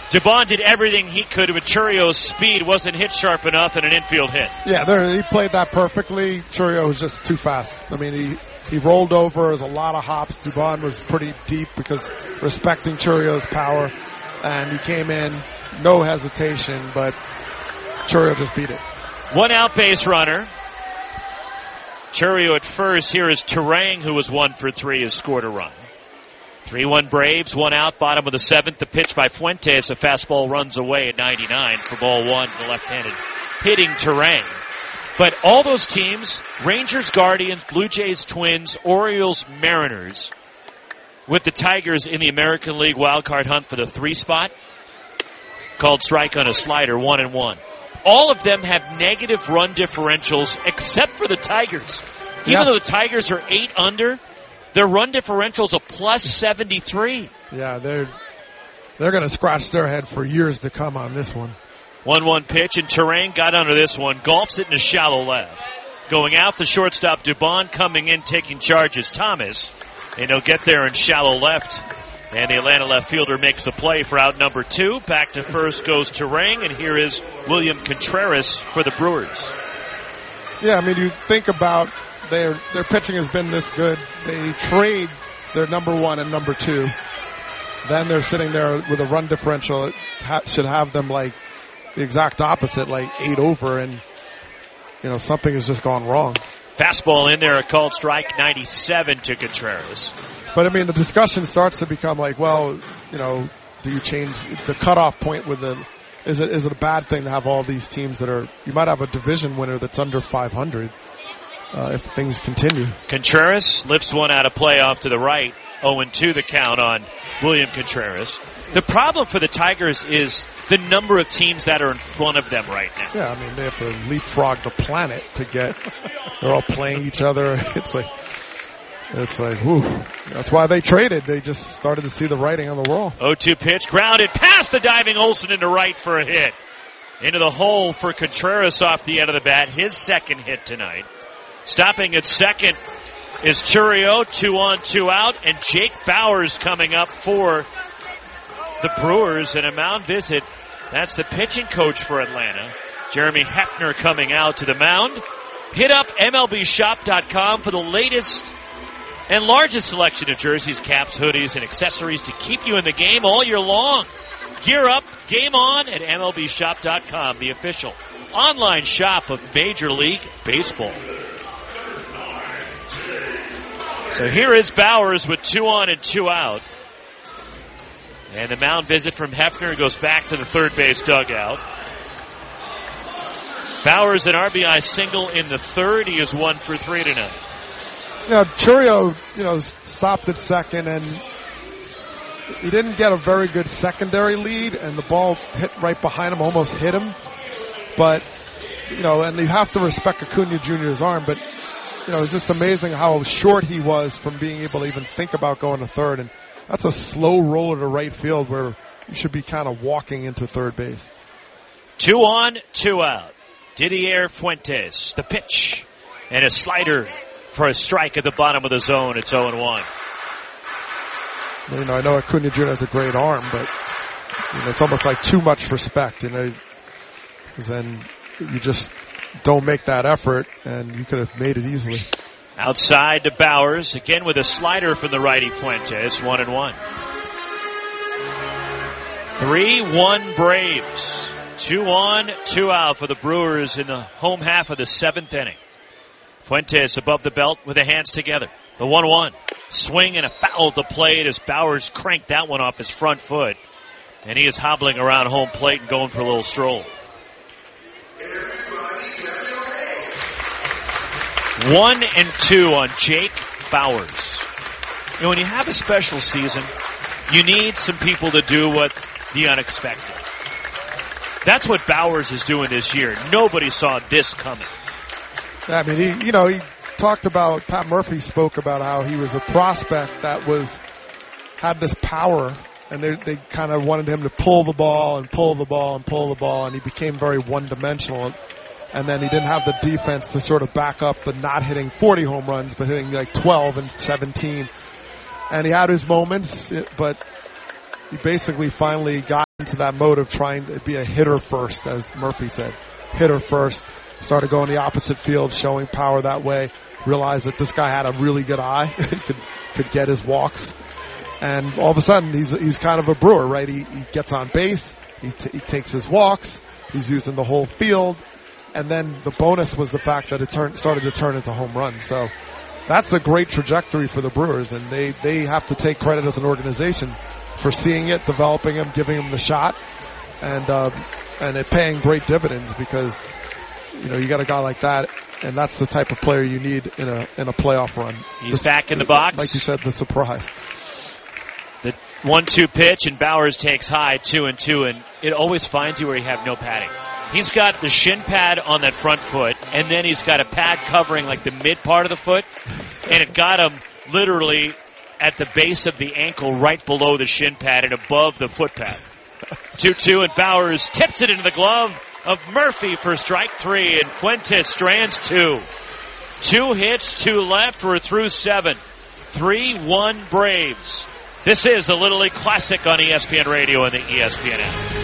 Dubon did everything he could, but Churio's speed wasn't hit sharp enough and an infield hit. Yeah, he played that perfectly. Churio was just too fast. I mean, he rolled over. There was a lot of hops. Dubon was pretty deep because respecting Churio's power, and he came in, no hesitation, but Churio just beat it. One out base runner. Churio at first. Here is Turang, who was 1 for 3, has scored a run. 3-1 Braves, 1 out, bottom of the 7th. The pitch by Fuentes. A fastball runs away at 99 for ball 1. The left-handed hitting Turang. But all those teams, Rangers, Guardians, Blue Jays, Twins, Orioles, Mariners, with the Tigers in the American League wildcard hunt for the 3 spot, called strike on a slider, 1-1. All of them have negative run differentials except for the Tigers. Even though the Tigers are 8 under, their run differential's a plus 73. Yeah, they're going to scratch their head for years to come on this one. 1-1 pitch, and Turang got under this one. Golfs it in a shallow left. Going out, the shortstop Dubon. Coming in, taking charge is Thomas. And he'll get there in shallow left. And the Atlanta left fielder makes the play for out number 2. Back to first goes Turang, and here is William Contreras for the Brewers. Yeah, I mean, you think about their pitching has been this good. They trade their number 1 and number 2. Then they're sitting there with a run differential. It should have them like the exact opposite, like 8 over, and something has just gone wrong. Fastball in there, a called strike, 97 to Contreras. But I mean, the discussion starts to become like, well, do you change the cutoff point with is it a bad thing to have all these teams you might have a division winner that's under 500 if things continue. Contreras lifts one out of play off to the right. 0-2 the count on William Contreras. The problem for the Tigers is the number of teams that are in front of them right now. Yeah, I mean, they have to leapfrog the planet to they're all playing each other. It's like, whew. That's why they traded. They just started to see the writing on the wall. 0-2 pitch, grounded past the diving Olsen into right for a hit. Into the hole for Contreras off the end of the bat. His second hit tonight. Stopping at second is Churio, 2 on, 2 out, and Jake Bauers coming up for the Brewers in a mound visit. That's the pitching coach for Atlanta, Jeremy Hefner, coming out to the mound. Hit up MLBshop.com for the latest and largest selection of jerseys, caps, hoodies, and accessories to keep you in the game all year long. Gear up, game on at MLBshop.com, the official online shop of Major League Baseball. So here is Bauers with 2 on and 2 out. And the mound visit from Hefner goes back to the third base dugout. Bauers an RBI single in the third. He is 1 for 3 tonight. Churio, stopped at second, and he didn't get a very good secondary lead, and the ball hit right behind him, almost hit him. But, and you have to respect Acuna Jr.'s arm, but it's just amazing how short he was from being able to even think about going to third. And that's a slow roller to right field where you should be kind of walking into third base. 2 on, 2 out. Didier Fuentes, the pitch, and a slider for a strike at the bottom of the zone. It's 0-1. I know Acuna Jr. has a great arm, but it's almost like too much respect. Because then you just don't make that effort, and you could have made it easily. Outside to Bauers, again with a slider from the righty Fuentes, 1-1. 3-1 Braves. 2 on, 2 out for the Brewers in the home half of the 7th inning. Fuentes above the belt with the hands together. The 1-1. Swing and a foul to plate as Bauers cranked that one off his front foot. And he is hobbling around home plate and going for a little stroll. 1-2 on Jake Bauers. When you have a special season, you need some people to do the unexpected. That's what Bauers is doing this year. Nobody saw this coming. I mean, he talked about, Pat Murphy spoke about how he was a prospect that had this power, and they kind of wanted him to pull the ball and pull the ball and pull the ball, and he became very one-dimensional. And then he didn't have the defense to sort of back up the not hitting 40 home runs, but hitting like 12 and 17. And he had his moments, but he basically finally got into that mode of trying to be a hitter first, as Murphy said. Hitter first. Started going the opposite field, showing power that way. Realized that this guy had a really good eye. could get his walks. And all of a sudden, he's kind of a Brewer, right? He gets on base. He takes his walks. He's using the whole field. And then the bonus was the fact that it started to turn into home runs. So that's a great trajectory for the Brewers. And they have to take credit as an organization for seeing it, developing him, giving him the shot, and it paying great dividends because, you got a guy like that, and that's the type of player you need in a playoff run. He's back in the box. Like you said, the surprise. The 1-2 pitch, and Bowers takes high, 2-2, and it always finds you where you have no padding. He's got the shin pad on that front foot, and then he's got a pad covering like the mid part of the foot, and it got him literally at the base of the ankle right below the shin pad and above the foot pad. 2-2, and Bowers tips it into the glove of Murphy for strike 3, and Fuentes strands 2. 2 hits, 2 left. We're through 7. 3-1 Braves. This is the Little League Classic on ESPN Radio and the ESPN app.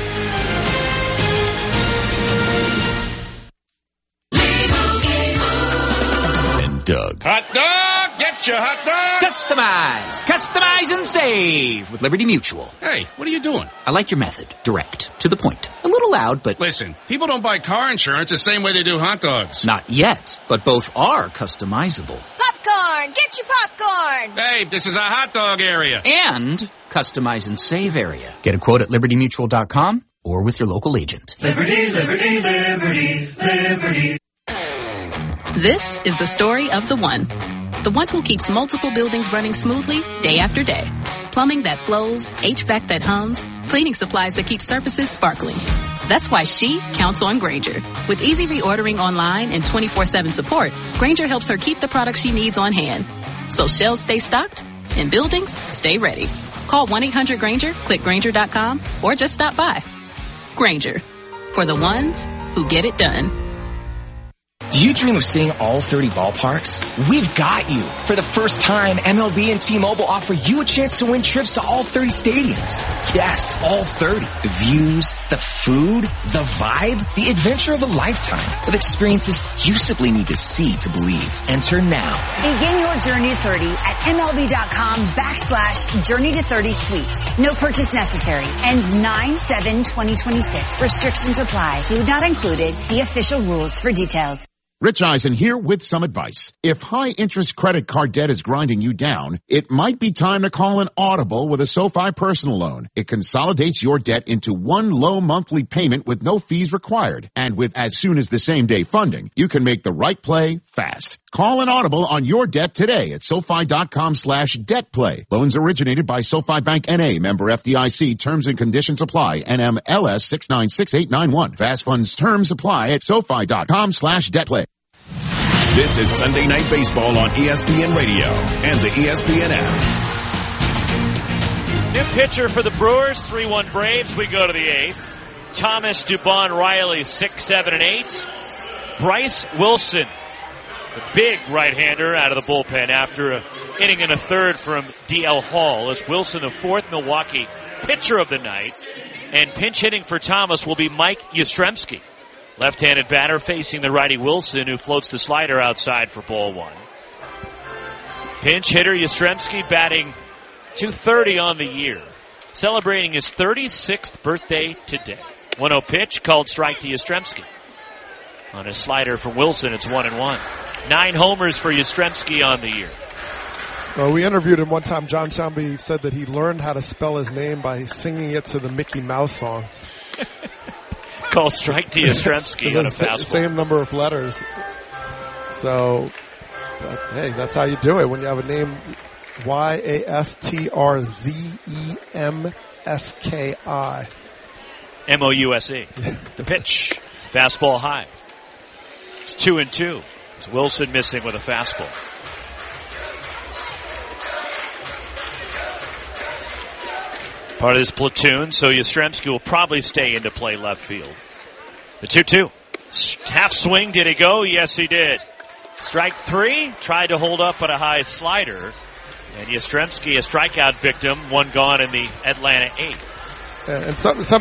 Doug. Hot dog! Get your hot dog! Customize and save with Liberty Mutual. Hey, what are you doing? I like your method. Direct. To the point. A little loud, but... Listen, people don't buy car insurance the same way they do hot dogs. Not yet, but both are customizable. Popcorn! Get your popcorn! Hey, this is a hot dog area. And customize and save area. Get a quote at LibertyMutual.com or with your local agent. Liberty, liberty, liberty, liberty. This is the story of the one who keeps multiple buildings running smoothly day after day. Plumbing that flows, HVAC that hums, cleaning supplies that keep surfaces sparkling. That's why she counts on Grainger. With easy reordering online and 24/7 support, Grainger helps her keep the products she needs on hand. So shelves stay stocked and buildings stay ready. Call 1-800-GRAINGER, click Grainger.com, or just stop by. Grainger, for the ones who get it done. Do you dream of seeing all 30 ballparks? We've got you. For the first time, MLB and T-Mobile offer you a chance to win trips to all 30 stadiums. Yes, all 30. The views, the food, the vibe, the adventure of a lifetime with experiences you simply need to see to believe. Enter now. Begin your journey to 30 at MLB.com/Journey to 30 Sweeps. No purchase necessary. Ends 9/7/2026. Restrictions apply. Food not included. See official rules for details. Rich Eisen here with some advice. If high-interest credit card debt is grinding you down, it might be time to call an Audible with a SoFi personal loan. It consolidates your debt into one low monthly payment with no fees required. And with as soon as the same-day funding, you can make the right play fast. Call an Audible on your debt today at SoFi.com/DebtPlay. Loans originated by SoFi Bank N.A. Member FDIC. Terms and conditions apply. NMLS 696891. Fast funds terms apply at SoFi.com/DebtPlay. This is Sunday Night Baseball on ESPN Radio and the ESPN app. New pitcher for the Brewers, 3-1 Braves. We go to the 8th. Thomas, Dubon, Riley, 6, 7, and 8. Bryce Wilson, the big right-hander out of the bullpen after an inning and a third from D.L. Hall. As Wilson, the 4th Milwaukee pitcher of the night. And pinch hitting for Thomas will be Mike Yastrzemski. Left-handed batter facing the righty Wilson, who floats the slider outside for ball 1. Pinch hitter Yastrzemski batting .230 on the year, celebrating his 36th birthday today. 1-0 pitch called strike to Yastrzemski. On his slider from Wilson, it's 1-1. 9 homers for Yastrzemski on the year. Well, we interviewed him one time. John Shelby said that he learned how to spell his name by singing it to the Mickey Mouse song. Called strike to Yastrzemski on a fastball. Same number of letters. So, hey, that's how you do it when you have a name. Yastrzemski. Mouse. The pitch. Fastball high. It's 2-2. It's Wilson missing with a fastball. Part of this platoon, so Yastrzemski will probably stay into play left field. The 2-2. Half swing, did he go? Yes, he did. Strike 3, tried to hold up at a high slider. And Yastrzemski, a strikeout victim, one gone in the Atlanta 8th. And some